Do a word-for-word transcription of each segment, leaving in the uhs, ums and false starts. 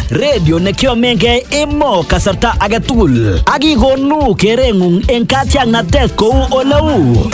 radio nekiomenge emo kasarta age tugul. Akikonu kerengung eng katiaknatet kou oleu.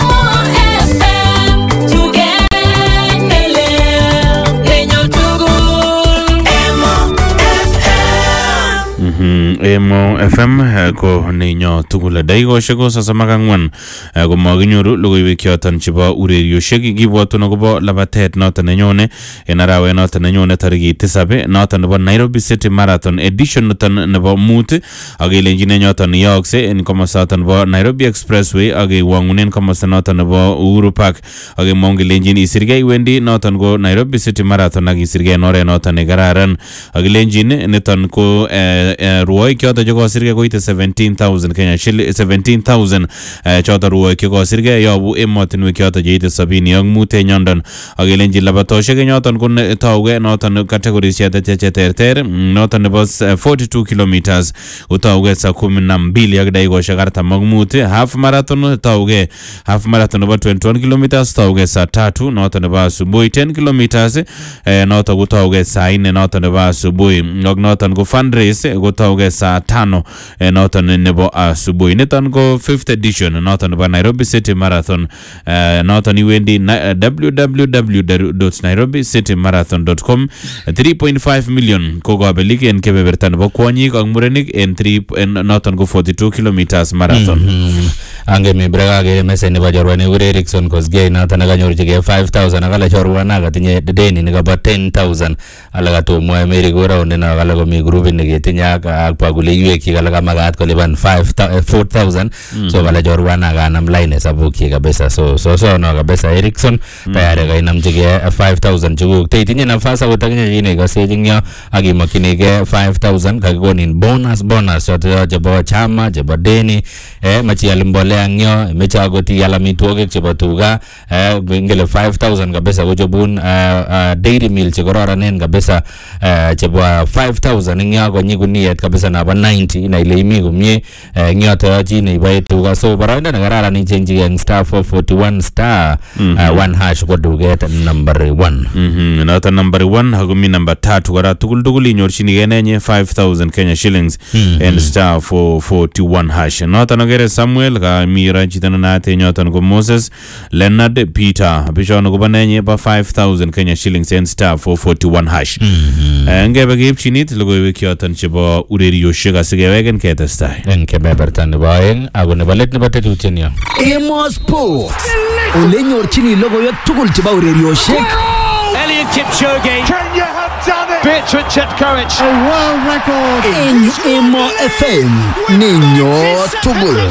Emo F M ko ninyo tugul daigo shego sasa makangwan ko maginyoru logoiwek choton chebo urerioshek kibwatun akobo labatet noton nenyone en arawe noton nenyone tariki tisab noton nebo Nairobi City Marathon edition noton nebo mut ak kelenjin noton yookse en komosaton nebo Nairobi Expressway ak kewangunen komosta noton nebo Uhuru Park ak kemwong kelenjin isirgei wendi noton ko Nairobi City Marathon ak isirgei en oret noton nekararan ak kelenjin niton ko ruoik choto cheko sirge koite seventeen thousand Kenya shilling seventeen thousand choto ruoik cheko sirge yobu emotinwek choto cheite sabini ak mut nyondon ak kelenjin labatoshek nyoton kun tauge noton categories chete cheterter noton nebo forty-two kilometers utauge saa kumi na mbili ak dakikoshek artam ak mut half marathon tauge half marathon nebo twenty-one kilometers tauge saa tatu noton nebo asubuhi ten kilometers noton kutauge saa nne noton nebo asubuhi ak noton ko fundraise kutauge saa tano noton nebo asubuhi. Niton ko fifth edition noton nebo Nairobi City Marathon noton iwendi w w w dot nairobi city marathon dot com. three point five million ko kabelik en kebeberta nebo kwonyik ak murenik en three noton ko forty-two kilometers marathon. Ange mi brega ge mese nebo jorwani ure Erickson Kosgei noton kanyorchige five thousand akala jorwana katinye deni nikaba ten thousand alaga to mwa Mary go round na akala ko mi group ni ketinye ak pagule iwek kala kama magat ko liban four thousand so kala jorwana ganam line sabu ki kabisa so so so no kabisa Erickson tayari ga inamjige five thousand jugu tetinye nafasi utakinye yine ga sejingyo akimakinige five thousand kagonin bonus bonus yote jabo chama jabo deni eh machi alimbole angyo mecha goti yala mitwoge chebo tuga eh ngele five thousand kabisa kujobun dairy meal chigororanen kabisa chebo five thousand ngya ko nyiguniet kabisa na ba ninety na ile imi kumye ngyoto yachi ne ibai tuga so barainda nagarara ni change gang star four forty-one star one hash ko duget number one mhm nata number one hagumi number tatu gara tugul tugul inyorchini genenye five thousand Kenya shillings and star four forty-one hash nata nagere Samuel ka mira chitana nate nyotan ko Moses Leonard Peter bishano ko banenye ba five thousand Kenya shillings and star four forty-one hash ngebe gipchinit logoiwek yotan chebo urerioshek asigewegen ketestai en kebebertan baeng ako nebo let nebo tetutyen yo Emo Sports ole nyorchini logoiwek tugul chebo urerioshek. Eliud Kipchoge, Kenya have done it. Bertrand Chepkoech, a world record. En Emo F M ninyo tugul.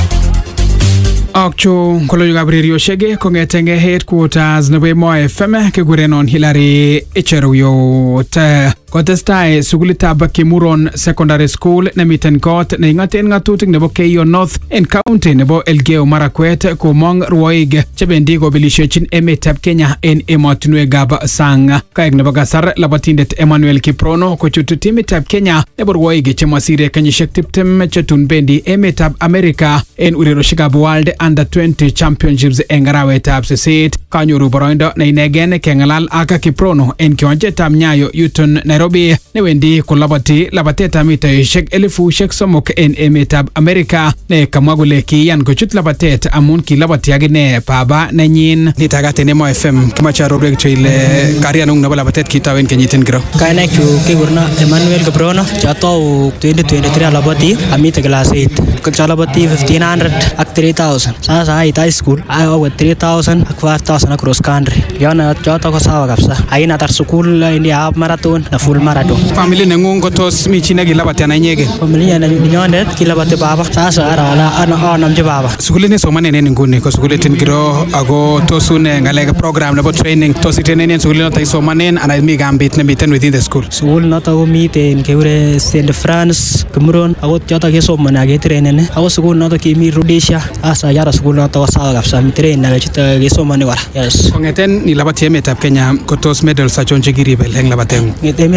Akcho koloyo gabrielio shege kongetenge headquarters nebo Emo F M kekurenon Hilary Icheruyot kotestai sukulitab Kimuron Secondary School nemiten kot neingaten ngatutik nebo Keio North en county nebo Elgeyo Marakwet komong ruoig chebendi kobelishechin emetab Kenya en emotinwekab sang. Kaek nebo kasar labatindet Emmanuel Kiprono kochutu timitab Kenya nebo ruoig chemasire kenyishek tiptem chetun bendi emetab America en urerioshekab World Under twenty Championships en arawetab sisit. Kanyoru boroindo ne inegen kengalal ak Kiprono en kiwanjetab Nyayo Yuton Nairobi newendi kulabati labatetab mitaishek elifushek somok en emetab America ne kamwa kole kiyan kochut labatet amun kilabati agine baba nenyin. Nitagate Emo F M kimache arorwek cho ile karianung nebo labatet kitawen kenyitin kiro. Kainek chu kigurna Emmanuel Kiprono chatou twenty twenty-three labati amite class eight kalabati fifteen hundred ak three thousand. Sasa ai high school ai over three thousand ak five thousand across country. Yana choto ko sawa kabisa. Aina tar school ni half marathon na full marathon. Family nengung ko tos mi chine kilabati ana nyege. Familia na nyonde kilabati baba. Sasa ara ala ana anamje baba. Sukuli ni somane nene nguni ko sukuli tin kiro ago tosune ngale program nebo training tos itenen sukuli no tai somanen ana mi gambit ne miten within the school. School no to miten keure Saint France Cameroon ago choto ke somana ke trainen ago school no to ki mi Rhodesia asa yara school no to sawa kabisa mi train na chito ke somani wala. Yes. Kongeten ni labati emetab Kenya ko tos medals achon chekiribel eng labatengu. Ngete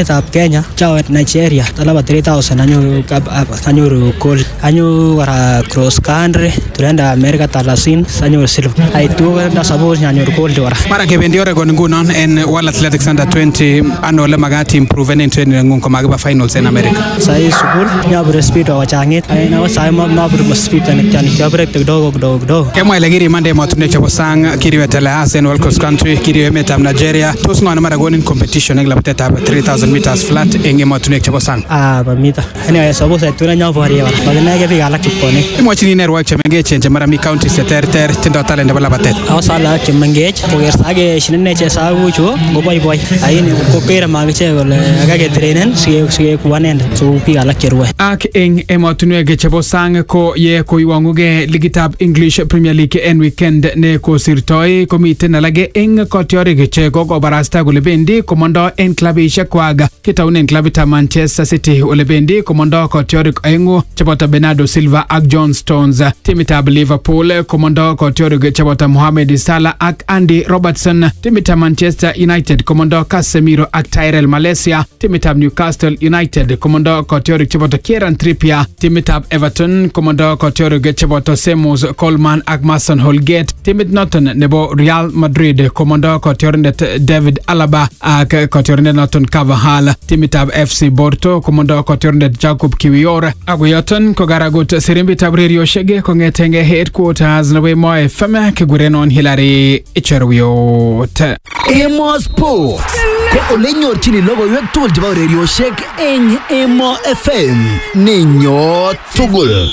emetab Kenya chawe Nigeria talaba three thousand anyoru anyoru gold anyoru kora cross country tunaenda America thelathini anyoru silver aitu na suppose anyoru gold kora mara kebendi Oregon ngunon en World Athletics Under twenty ano ole magat improve en training ngung ko magiba finals en America sai school nyabure speed wa changit ai na sai mabure speed en chani nyabure kidogo kidogo kidogo kema ile giri mande matune chabo sang kiriwe tele en World Cross Country kiriwe metam Nigeria tos ngwana mara gonin competition en labte tab three thousand meters flat en matune chabo sang ah ba mita anyway suppose tuna nyabore wa bagina ke biga lak chipone imwachini network chemenge chenje mara mi county seterter tindo talent bala batet awsala chemenge koger sage shinne che sagu chu go boy boy aini ko kera magiche gole agage trainen sige sige kuanende so biga lak cherwe ak eng emotunwek chebo sang ko ye ko iwanguge ligitab English Premier League en weekend ne ko sirtoi komiten alage eng kotiorik che ko barasta gole bendi komondo en klabishek kwaga kitaunen klabitab Manchester City ole bendi komondo kotiorik aengu chebo Bernardo Silva ak John Stones timitab Liverpool komondo kotiorik chebo Mohamed Salah ak Andy Robertson timitab Manchester United komondo Casemiro ak Tyrell Malaysia timitab Newcastle United komondo kotiorik chebo Kieran Trippier timitab Everton komondo kotiorik chebo Seamus Coleman ak Mason Holgate timit Norton nebo Real Madrid komondo kotiorindet David Alaba ak kotiorindet Norton Carvajal timitab F C Porto komondo kotiorindet Jacob Kiwior agoyoton ko garagut sirimbitab radio shege kongetenge headquarters nebo Mo F M kigurenon Hilary Icheruyot Emo Sports ko ole nyorchini logoiwek tugul chebo urerioshek eng Emo F M ninyo tugul.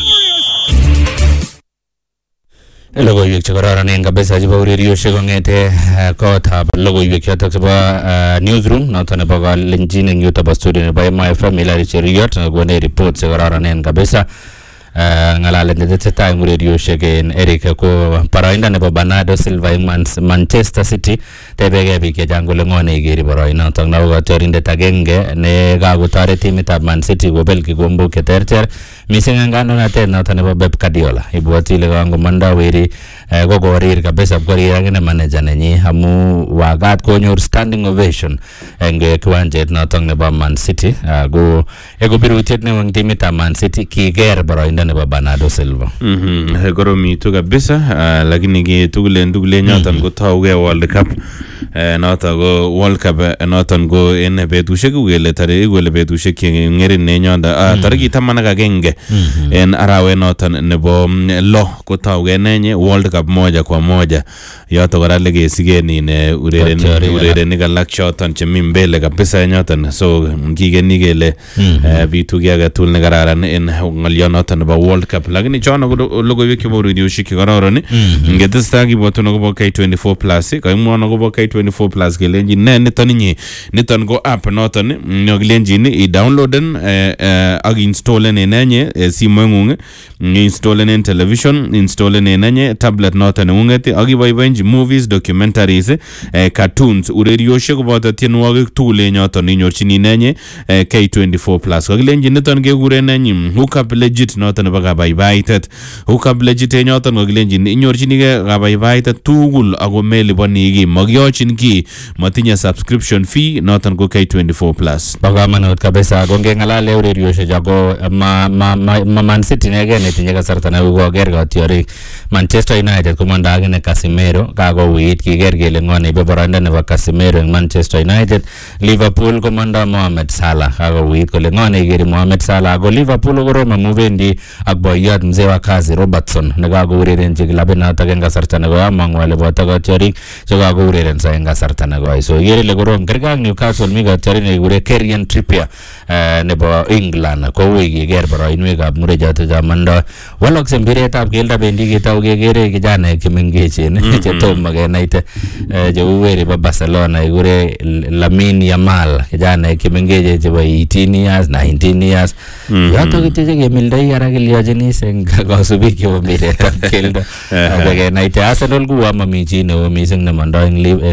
Logoiwek chekororonen kabisa chebo urerioshek kong'ete kotab logoiwek chotok chebo newsroom noton nebo kalenjin eng yuto bo studio nebo Emo F M Hilary Cheruyot nekone report chekororonen kabisa ngalalet netesetai eng urerioshek en Eric ko boroindo nebo Bernardo Silva eng Manchester City tebege biik chechang kole ng'o neigeri boroinotok nao katiorindet agenge ne kakotoret timitab Man City kobel kikombok cheterter mising eng kandoinatet noton nebo Pep Guardiola ibwoti ile kangomondo weri kokorir kabisa korir akine manager nenyi amu wakat konyor standing ovation eng kiwanjet notok nebo Man City ako eko birutiet neo eng timitab Man City kiker boroindo nebo Bernardo Silva. Mhm koromitu kabisa lakini ki tugulen tugulen noton ko tauge World Cup noton ko World Cup noton ko en betushek kele tare kole betushek ng'erin nenyonda tariki taman ak agenge en arawet noton nebo lo ko tauge nenye World Cup moja kwa moja yoto kora legesigen in ureren urerenik alak choton chemi mbele kabisa nyoton so kigeni kele bitu kiage tul ne kararan en ng'olyo noton nebo World Cup lakini chono logoiwek chebo urerioshek kororon ngetesta kibwatun akobo K twenty-four plus kaimwon akobo K twenty-four plus kelenjin ne niton inyi niton ko app noton nyokilenjin i downloaden ak installen en enye simoing'ung installen en television installen en enye tablet noton ng'unget ak iboiboenji movies documentaries cartoons urerioshek koboto tienwogik tugul enyoton inyorchini nenye K twenty-four plus kakilenjin niton kekuren nenyi hookup legit noton nebo kabaibaitet hookup legit enyoton kakilenjin inyorchinige kabaibaitet tugul ako meliponi ki makiyochin ki matinye subscription fee noton ko K twenty-four plus bo kamanut kabisa ko ngeng'alale urerioshek ako ma Man City nege netinye kasarta ne koker katiorik Manchester United komondo akine Casemiro kakouit kiker kele ng'o neibe boroindo nebo Casemiro eng Manchester United Liverpool komondo Mohamed Salah kakouit kole ng'o neikeri Mohamed Salah ako Liverpool koroma mubendi ak boyot mzee wa kazi Robertson nekakourerenchi klabit notok eng kasarta nekoyamong'u ale boto katiorik chekakourerenso eng kasarta nekoi so ikere ile korom kergei ak Newcastle mi katiorik nekikure Kieran Trippier nebo England koui kiker boroinwekab murechoto chamondoi walokse mpiretab keldo bendi ketau kekere kijanaek chemengechen chetomo kenaite cheu weri bo Barcelona ikure Lamine Yamal kijanaek chemengechen chebo eighteen years nineteen years yoto kityo chekemildoi kora ng'ololyochini sing kasubik chebo mpiretab keldo akenai Arsenal kuwa mami chi neo mising nemondoi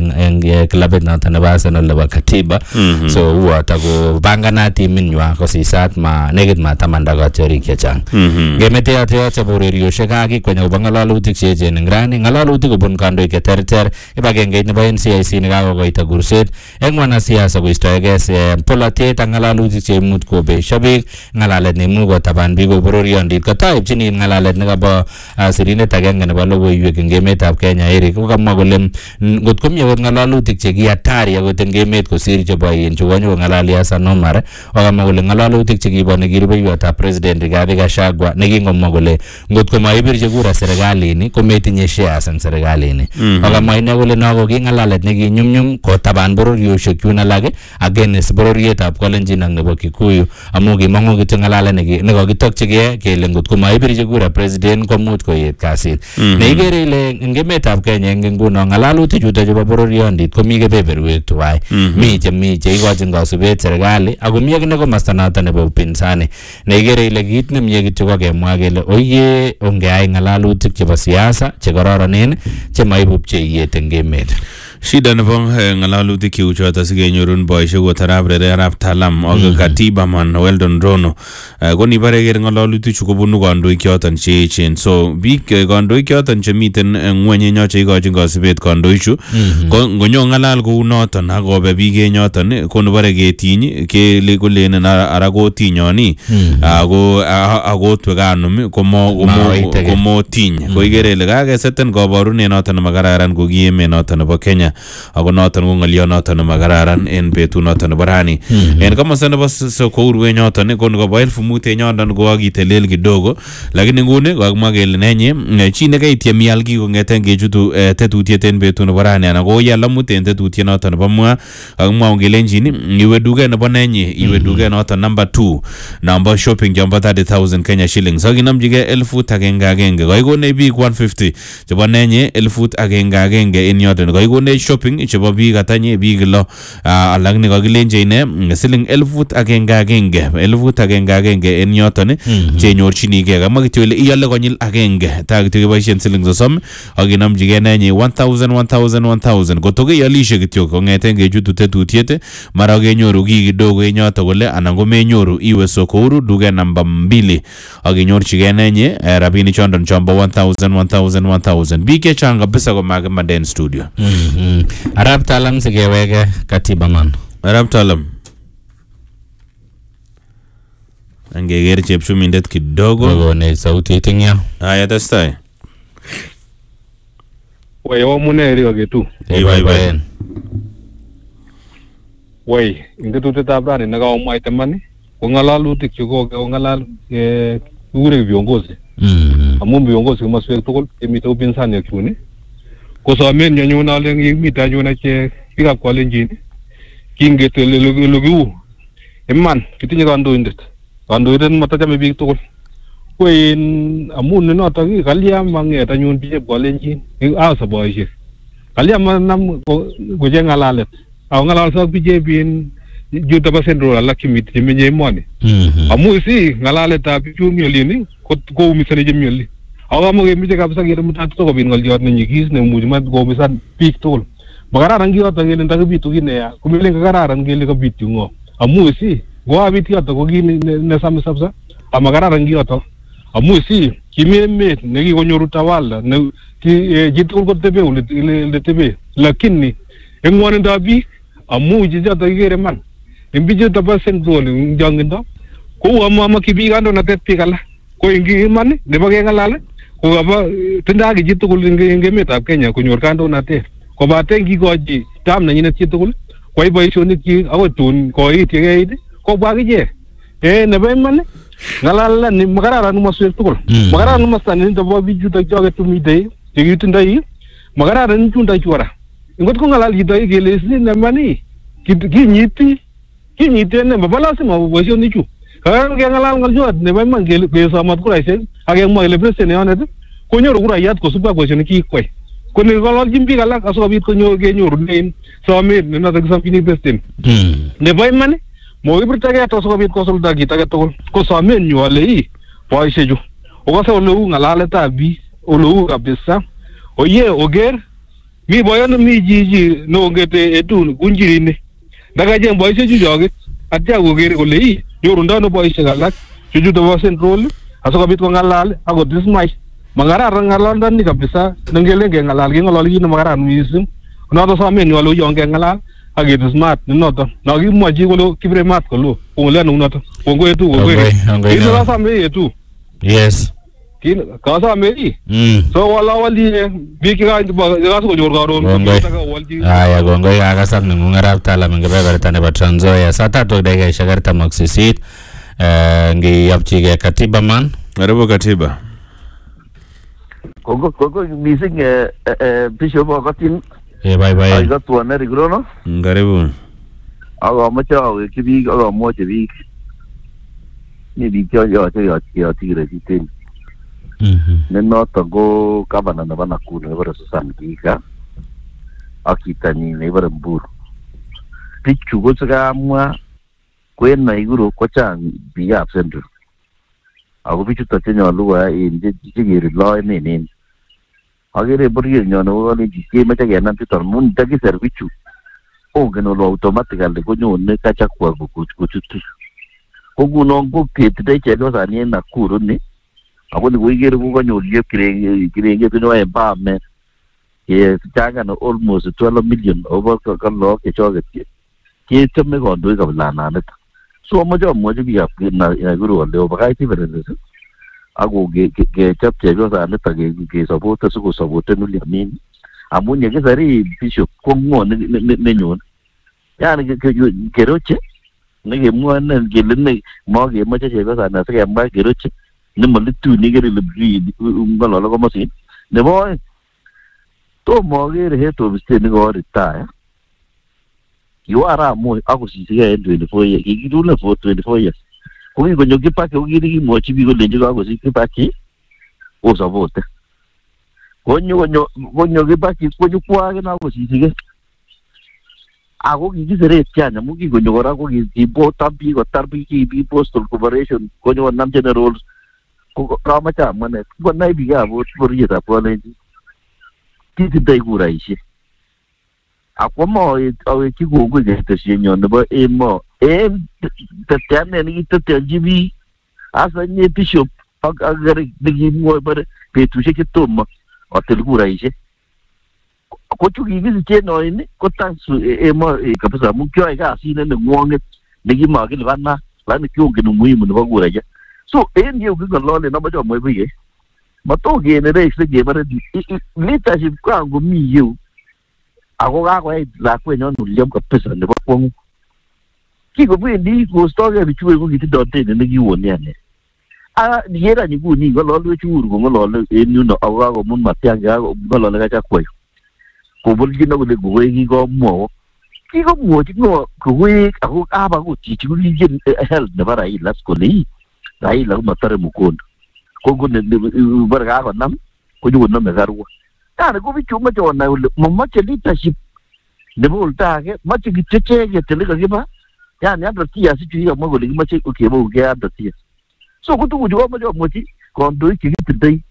eng klabit noto nebo Arsenal nebo Katiba so huwa tako pangana timinnywa kosisat ma nekit matamanda katiorik chechang ngemete yote yote bo urerioshek akikwenya kobo ng'alalutik cheechen eng rani ng'alalutik kobun kandoik cheterter kibagengeit nebo N C I C nekakokoito kurset eng mwanasiasa koistoegei polatet ak ng'alalutik cheimuch kobesho biik ng'alalet neimuch kotaban biik kobororiondit kotaipchini ng'alalet nekabo sirindet agenge nebo logoiwek eng emetab Kenya Eric kokamwa kole ngot komie kot ng'alalutik chekiatari akot eng emet kosir chebo yin chukonyo ng'alali Hassan Omar akamwa kole ng'alalutik chekibo nekirubeiwotab president Rigathi Gachagua nekingomwa kole ngot komaibirchi kura serikalini kometinye shares eng serikalini akamwa ine kole no ki ng'alalet nekinyumnyum kotaban bororioshek chun alak against bororietab Kalenjin ak nebo Kikuyu amu kimong'u kityo ng'alalet nekakitokchigei kele ngot komaibirchi kura president komuch koyet kasit neikere ile eng emetab Kenya eng nguno ng'alalutik chuto chebo bororiondit komi kebeberwek tuwai mi chemi cheikochin kasubet serikali ako mi akine komasta noto nebo upinzani neikere ile kit nemie kityo kokemwa kele oye ongeai ng'alalutik chebo siasa chekororonen chemaibu pcheiyet eng emet. Shida nebo ng'alalutik cheu choto sikenyorun boisiek kotarab rererab talam ak Katiba man Weldon Rono ko nibare ker ng'alalutik chu kobunu kandoik choton cheechen so biik kandoik choton chemiten ng'weny nyoche ikochin kasubet kandoik chu ko ngonyo ng'alal kou noton akobe biik enyoton ko nibare ketiny kele kolenen ara kotinyoni ako akotwe kanum komo komo tiny ko ikere ile kakeseten kabarunet noton nemakararan ko kieme noton nebo Kenya ako noton ko ng'alyo noton nemakararan en betut noton nebo rani en komosta nebo Sokourwe nyoton ko nebo elfu mut nyoton ko kakitelel kidogo lakini nguni kakimwa kele nenye chi nekaityem ial ki kong'eten kechutu tetutiet en betut nebo rani anan ko ial amut en tetutiet noton nebo mwa kakimwa kelenjin iwe duket nebo nenye iwe duket noton number two number shopping jombo thirty thousand Kenya shillings akinamjige elfut agenge agenge kaikone biik one fifty chebo nenye elfut agenge agenge en yoton kaikone shopping chebo biik atanye biik lo alak ne kakilenje ine siling elfut agenge agenge elfut agenge agenge en yoton chenyorchinigei kamwa kityo ile iale konyil agenge ta kityo keboisien siling sosom akinamjige nenye one thousand one thousand one thousand kotoke ialishe kityo kong'eten kechutu tetutiet mara kenyoru ki kidogo en yoto kole anan ko menyoru iwe Sokouru duket namba mbili akinyorchigei nenye rabinik chondon chombo one thousand one thousand one thousand biik chechang kabisa komakimanda en studio. Arab Talam sikeweke Katiba man. Arab Talam. Angeger chepchumindet kidogo. Kokone sauti itingya. Haya testai. Wei omune rio ketu. Ibai bai. Wei ingetutetab rani nekaomwaite man ko ng'alalutik chu kokong'alal kikure viongozi. Amu viongozi komaswek tugul chemite upinzani chuni kosomen nyanyun ale ngimite anyun achek biikab Kalenjin kinget ole kiu iman kitinye kandoindet kandoindet matachame biik tugul ko en amun noto kalya mang'et anyun biikab Kalenjin asa boisiek kalya manam koche ng'alalet ako ng'alalso ak biik bin juta ba central alak chemite chemenye emoni amu si ng'alaletab bichu mi olini ko umisani chemi oli ako kamo kemeche kabisa kele mutat kobit ng'olyot nenyigis nemuchi mat koumisan biik tugul makararan kiyoto kele ndakibitu ki neya komelen kakararan kele kabityu ng'o amu si ngokabit kiyoto ko ki nesamis kabisa amakararan kiyoto amu si kimi emet nekikonyoru tawala chitugul kotebe ole tebe lakini eng ng'wonindab biik amu chichoto kikere man eng bichuto bo central eng chong'indo kou amakyi biik kandoinatet biik alak ko eng iman nebo keng'alal ko kaba tindoi ki chitugul eng emetab Kenya konyor kandoinatet kobaten kikochi tam nenyinet chitugul koyai boisionik chik akoi tun koit yekeit kobwa akichek eh nebo iman ng'alalet ni makararan komoswek tugul makararan komosta nebo bichuto choket tumitei chekitindoi makararan chundo chwara ngot ko ng'alal chito kele sin nemani kinyiti kinyite ne maba lazima boisionik chu kararan keng'alal ng'alyot nebo iman kesomat kuraisiek ak kemwa kele president yonet konyoru kurayat kosubkei ak boisionik kikwai ko nekang'ololchin biik alak asikobit konyor kenyorunen somet ne noto kisomchini president nebo iman mokibirtagei asikobit kosulda kit age tugul ko somenyu ale ii boisheju okase ole u ng'alaletab biik ole u kabisa oye oger mi boyono mi jiji nongete etun kunjirini ndakajeng boisheju jogit atya koger kole ii nyorundano boishek alak chuchuto bo Central asikobit kong'alal akotis mai makararan ng'alandani kabisa nengele ngeng'alal keng'ololi kit nemakararan mising noto somen nyolu yon keng'alal aketis mat nenoto nakimwochi kole kibire mat kolo kong'ole noto kongo etu kongo etu kasome etu yes kin kasome ii mm so wala wali biik chekasu konyor karon aya kongoi kakasam neng'ung arap Talam eng kebeberta nebo Trans Nzoia saa tatu dakikaishek artam ak sisit ngiyopchigei Katiba man Karibu Katiba. Kongo kongo missing Bishop Okatin. Eh bye bye. Ai gatwa na rigrono. Karibu. Aga macha kibi aga moja biik. Ni biik yo yo yo yo tigre sitin. Mhm. Neno tango gavana na bana kuna bara Susan Gika. Akitani ne bara Mburu. Pichu go tsaga mwa kwena iguru kocha bi absent. Ako pichu tatenya luwa inde jigiri law nene. Agere burger nyono wale jike macha yana pitor mun tagi servichu. O geno lo automatically ko nyone kacha kwa kuchutu. Kogu nongo kete chelo sani na kuru ni. Ako ni wigere ko nyolye kirenge kirenge to empowerment. Ye tanga no almost twelve million over ka lo ke choget. Ke temme ko ndo ka lana net. So moja moja bi ap na guru wale obakai ti verende. Ako ge ge chap chelo sani ta ge ge support su ko support no liamin. Amunya ke sari Bishop ko ngo ne ne nyon. Yani ke ke roche ne ge mo ne ge ne mo ge mo che chelo sani sa ge ma ge roche ne mo litu ni ge le bri ngalo lo ko mo sin. Ne boy to mo ge re to biste ne go retire. You are more Agusi twenty-four years. You do not for twenty-four years. When you get back, you get more to be good than you go to back here. Also, vote. When you when you get back, it's when you go and I was easy. I will give the rate. Can a movie when you go is the boat up, you got Tarbi, postal cooperation, when you are non generals. Ramata, when I began, what for years apology. This is the good I see. Akoma awe kigo gwe teshenyo nebo emo em tetane ni tetejibi asa nye Bishop agare digi mo bare petushe kitoma otelgura ishe kochu gizi cheno ini kotansu emo kabisa mukyo ega asine ne ngwonge digi magil bana bana kyo genu muhimu ne bagura ja so en yo gizo lole na bajo mo biye mato gene re se ge bare leadership kwangu mi yo ako kako ay la kwenyo nuliam ka pesa ne bakwangu kiko bwendi ko story bichuwe ko giti dote ne giwoni ane a yera ni guni ngo lolo churu ngo lolo enu no awago mun matianga ngo lolo ga chakwe ko bulgi no le go gi go mo kiko mo ti no ko we ako aba ko ti ti ri gen hel ne bara i las ko ni dai la matare mukondo ko gunne barga ko nam ko jugo no me garwa kana ko bichu ma jona mo che leadership de volta ke ma che giche ke tele ka ba yani ando tia si tuya mo goli ma che ko ke bo ke ando tia so ko tu jo ma jo mo ti ko ndo ki ti dai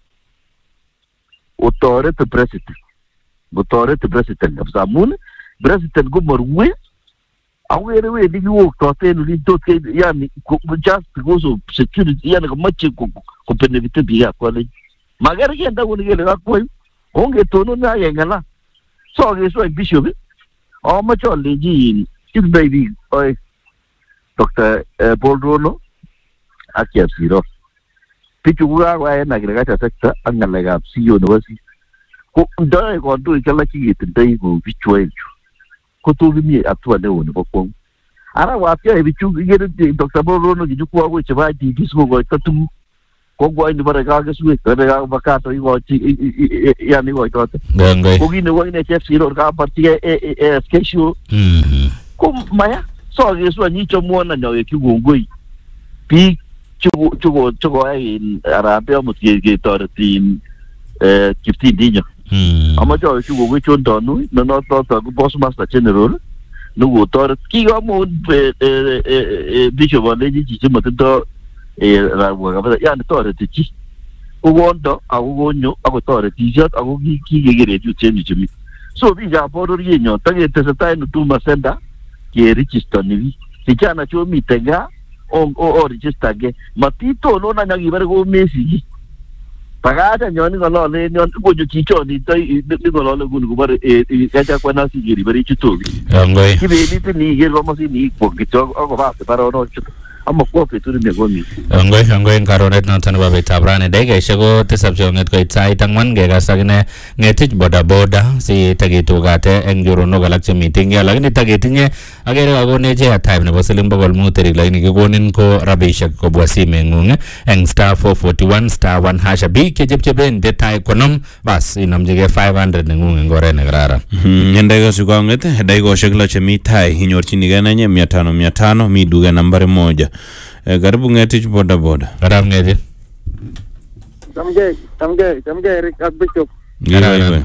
otore te president otore te president sa mun president go morwe awere we di wo to te no li to ke yani just because of security yani ko ma che ko ko benefit bi ya ko le magari ke nda woni ke ga ko onge tono na yengala so ge so Bishop o ma cho leji if baby oi Doctor Boldrono akia siro pichu gura wa na gre ga sector angala ga C E O no wasi ko ndai ko ndo ikala ki tindai go bichwe ko to bi mi atwa de woni bokko ara wa pia bichu ge Doctor Boldrono gi ku wa che ba di bisu go tatum Kogwa ini bara kaga suwe kada kaga bakato iwa chi ya ni wa itote ngai ko gine wa ine chef siro ka parti e e skesho mhm ko maya so ge so ni cho mo na nyawe ki gongoi pi chugo chugo chugo ai arabia mo ki ge tor tin eh fifteen dinyo mhm ama cho chugo go chon donu no no to to boss master general no go tor ki ga mo e e Bishop wa leji chi mo to eh rabwa kabisa yani toreti chi kondo akogonyo akotoretisiot ako kikekere chutien chumi so biikab bororienyo taketesetai en Huduma Center ke register ni biik vijana chomiten gaa o register ge matitonon anyakibare ko Messi pagata nyoni ngolole nyon konyo chichoni tai ngolole kuni kubare kacha kwana sigiri bari chitogi ngoi kibeli tini ger ko masini ko kicho akoba barono chito ama ko peturi ne gomi ngoi ngoi karonet noton ba betabrane dege shego tisab jonget ko itai tangwan ge gasagine ngetich boda boda si tagitugate eng jurono galak meeting ya lakini tagitinye agere agone je time nebo siling bogol muteri lakini kigonin ko rabishek ko bwasime ngung eng star four forty-one star one hash bi ke jepcheben detail konom bas inamjige five hundred ngung eng gore ne grara nyende go suganget dai go shekla chemi tai hinyorchinige nanye mia tano mia tano mi duga nambari moja karibu ngetich boda boda karam ngeti tamge tamge tamge Eric ak Bishop ngara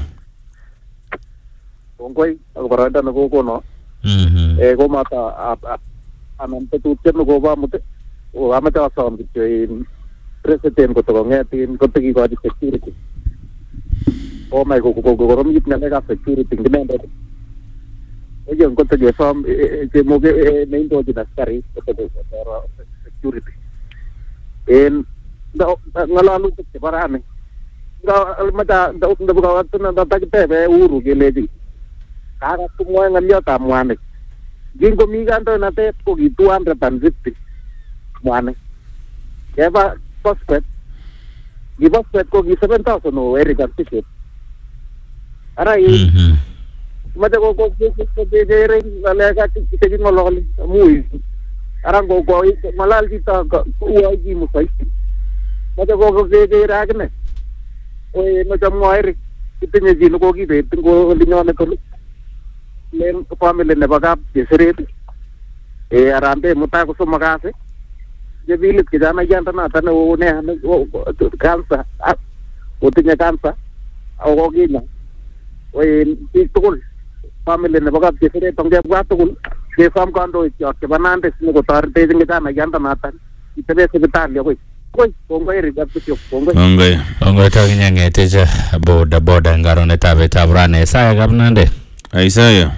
ngoi ak barada na ko kono mhm eh ko mata anan petut chen ko ba mute o amata asom kityo in president ko to ngetin ko tigi ko security o mai ko ko ko rom yip na ga security ngene oye ko tigi som ke mo ke ne ndo di askari ko to security en ngalalu ke barane ga mata da da buka tuna da ta ke be uru ke leji kara semua ngamnya tamwane jingo migando na te ko two hundred fifty mwane eba prospect gi prospect ko gi seven thousand no Eric Artificial ara i mate ko ko ko de de re la ga ti ti ngololi muy ara go go malal di ta uai gi musai mate ko ko de de ra ne oye no jamo Eric itinye jino ko gi be tingo linyone ko len family ne bagap deseret e arambe muta ko somagase je bilit ke jana janta na tane o ne kansa o tinya kansa o gina oye tikul family ne bagap deseret tongge batukul ke fam kando ikyo ke banande sine ko tarte jinge jana janta na tan itebe hospital yo koi kongoi rigap kyo kongoi kongoi kongoi taginya ngeteja boda boda ngarone tabe tabrane saya gabnande Isaiah.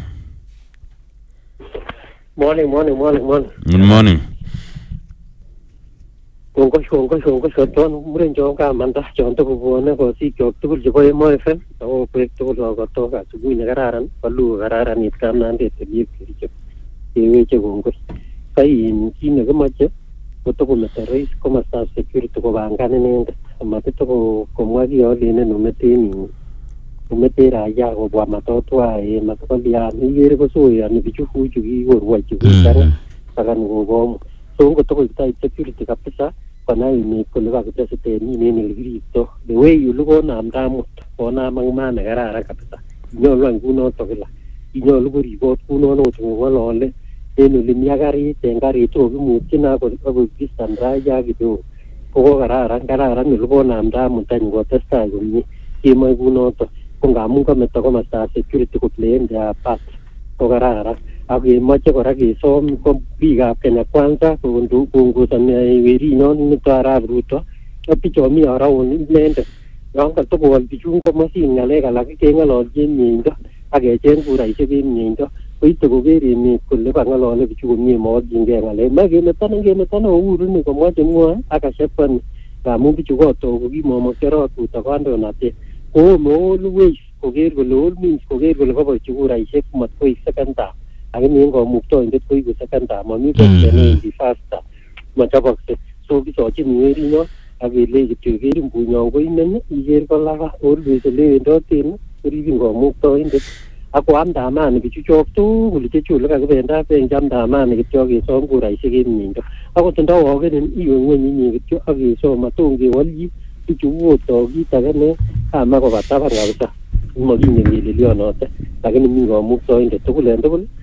Morning, morning, morning, morning. Good morning. Kung ko kung ko kung ko soton muren jong ka manda jong to bu na ko si jok to bu boy mo F M o pek to lo ko to ka subu ni gararan palu gararan it kam nan de bi ki ki we che kung ko kai in ki ne ga ma che ko to ko meta reis ko ma sta security ko banga ne ne ma to ko ko mo gi o le ne no mete ni umete ra ya ko bwa ma to twa e ma to dia ni yere ko so ya ni bichu fu ju gi wor wa ju kan sagan go go so ko to ko ta security ka pesa pana ni ko le ba ko se te ni ni ni gi to the way you look on am da mo ko na mang ma na gara ra ka pesa nyo lo ngu no to la nyo lu ri go ku no no to wa lo le e no le mi agari te ngari to bi mu kina ko ko bi sandra ya gi do ko gara ra gara ra ni lu ko na am da mo tan go testa go ni ki mai gu no to kunga munga meta ko masta security ko plane ya pat ko garara agi mache ko ragi so ko biga kenya kwanza ko ndu kungu tan weri no ni to ara bruto ko picho mi ara on lente yang ka to ko pichu ko masi ngale ka la ke ngalo jin ni ndo age chen ku rai che bi ni ndo ko ito ko veri ni ko le ba ngalo le pichu mi mo jin ge ngale ma ge meta nge meta no uru ni ko mo je mo aka shepan ka mu pichu ko to ko gi mo mo kero tu ta kwando na te ko mo always ko ger ko lol means ko ger ko le ba chu rai che mat ko sakanta agi ni ko mukto inde ko ko sakanta ma mi ko ne di fasta ma ta ba se so bi so chi ni ri no agi le ji ge ri bu nyo ko inen i ger ko la ba always le ndo tin ri bi ko mukto inde ako am da ma ni chu chok tu ko le chu le ka be nda pe jam da ma ni cho ge so ko rai se ge ni ndo ako tin do ho ge ni i yo ni ni ge chu agi so ma tu ge wal yi chu wo to gi ta ge ne ama ko ba ta ba ga ta mo gi ni le le no te ta ge ni mi go mu to inde to le ndo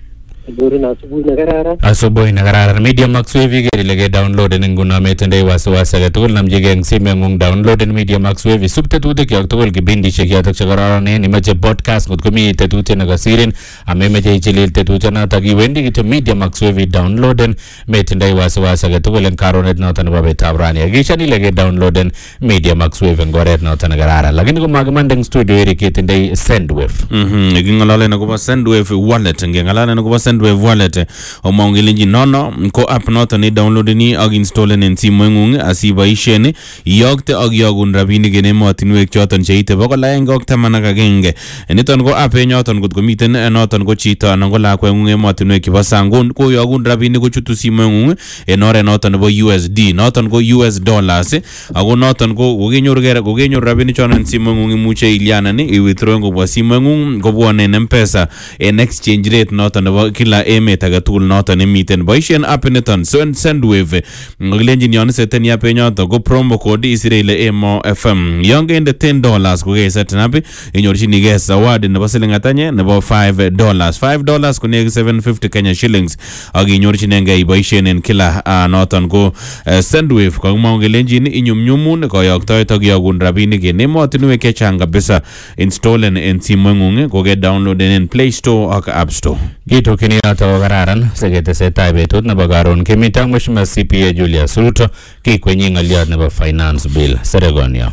nyoru na asubuhi na kararan. Asubuhi na kararan. Media Max Wave igeri lege download en nguno metende wasiwasi age tugul namjige eng simengung download en Media Max Wave sub tetutik yok tugul kibindishek yotok chekororonen imeche podcast ngot komi tetutiet nekasirin amemeche ichilil tetutyonotok iwendi kityo Media Max Wave downloaden metindoi wasiwasi age tugul eng karonet noto nebo betab rani akishan ilege downloaden Media Max Wave eng oret noto nekararan lakini komakimande eng studio eri ketindoi Sendwave. Mhm king'alalen akobo Sendwave wallet ngeng'alalen akobo Sendwave wallet omongelenji nono ko app noto ni downloadeni ak installen en simoing'ung asiboisien iyokte ak iyogun rabinik en emotinwek choton cheite bokol aeng ak taman ak agenge. Niton ko app enyoton kot komiten noton ko chito anan ko lakweng'ung emotinwek chebo sang koyogun rabinik kochutu simoing'ung en oret noton nebo U S D noton ko U S dollars ako noton ko kokenyoru kokenyoru rabinik choton en simoing'ung imuche ilianan iwithdraw kobwa simoing'ung kobwone en M-Pesa en exchange rate noton nebo kila emet age tugul noton nemiten boisien app niton Sendwave ngolenjin yon iseten app enyoton ko promo code isire ile Emo F M yon kende ten dollars ko keiseten app inyorchinigei zawadi nebo siling atanye nebo five dollars five dollars ko nekit seven fifty Kenya shillings ak inyorchinengei iboisien en kila uh, noton ko uh, Sendwave kakimwa kelenjin inyumnyumun koyoktoet ak iyogun rabinik en emotinwek chechang kabisa installen en simoing'ung ko ke downloaden en Play Store ak App Store. Kitokini yoto kararan seketesetai betut nebo karon kemitang Mheshimiwa C P A Julius Ruto kikwenyi ng'oliot nebo finance bill seregonyo.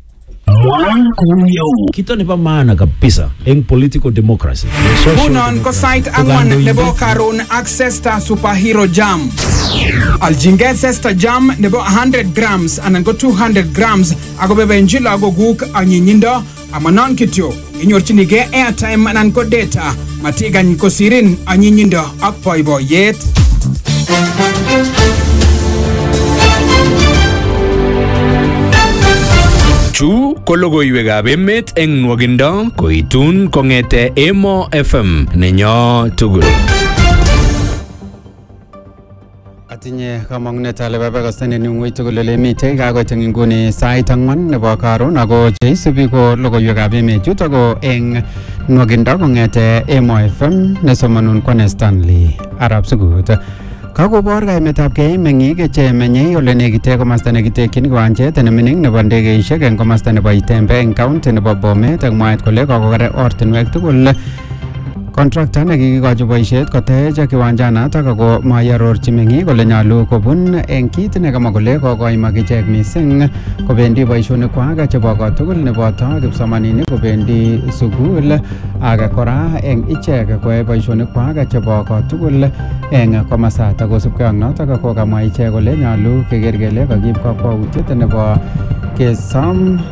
Kito nebo maana kabisa eng political democracy. Unon ko site angwan nebo karon ak Sesta Superhero Jam. Aljinget Sesta Jam nebo one hundred grams anan ko two hundred grams ako bebenjila go guk anyinyindo amanon kityo inyorchinige airtime anan ko data matigany ko sirin anyinyindo ak boiboiyet. Chu ko logoiwekab emet eng nwogindo koitun kong'ete Emo F M nenyo tugul. Atinye kamang'unet ale babakastane ni ng'ui tugul ole mitei kakoit eng nguni sait ang'wan nebo karon ako cheisubi ko logoiwekab emet chuto ko eng nwogindo kong'ete Emo F M nesomanun Kwane Stanley Arab Sugut. Kakobor kaimetab kei meng'ik chemenyei ole nekite komasta nekitekyin kiwanjet nemining nebo ndegeishek eng komasta nebo Itembe eng county nebo Bomet ak mwaet kole kokokere ortinwek tugul contractor nekikikochi boisiet kotech kiwanjanotok ako maiarorchi meng'ik kole nyolu kobun eng kit nekamwa kole kokoimak ichek mising kobendi boisionikwak chebo kotugul neboto kipsomaninik kobendi sukul ak kora eng ichek koyoe boisionikwak chebo kotugul eng komasatak kosubkei ak notok kokamwa ichek kole nyolu keker kele kakiib kakwautiet nebo kesom